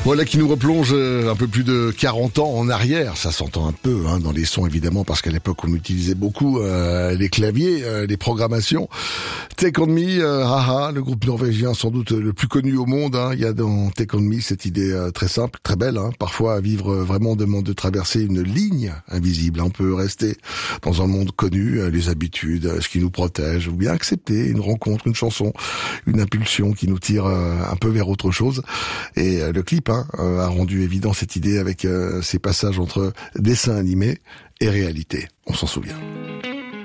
Voilà qui nous replonge un peu plus de 40 ans en arrière. Ça s'entend un peu dans les sons évidemment, parce qu'à l'époque on utilisait beaucoup les claviers, les programmations. Take On Me, Haha, le groupe norvégien sans doute le plus connu au monde. Il y a dans Take On Me cette idée très simple, très belle. Parfois vivre vraiment demande de traverser une ligne invisible. On peut rester dans un monde connu, les habitudes, ce qui nous protège, ou bien accepter une rencontre, une chanson, une impulsion qui nous tire un peu vers autre chose. Et le clip a rendu évident cette idée avec ces passages entre dessin animé et réalité. On s'en souvient.